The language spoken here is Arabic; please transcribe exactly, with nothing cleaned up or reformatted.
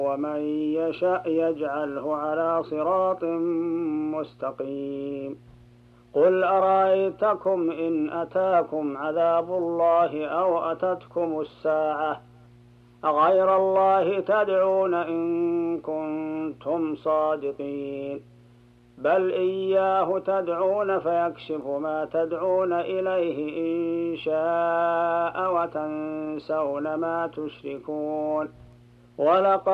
ومن يشأ يجعله على صراط مستقيم. قل أرأيتكم إن أتاكم عذاب الله أو أتتكم الساعة أغير الله تدعون إن كنتم صادقين؟ بل إياه تدعون فيكشف ما تدعون إليه إن شاء وتنسون ما تشركون. ولقد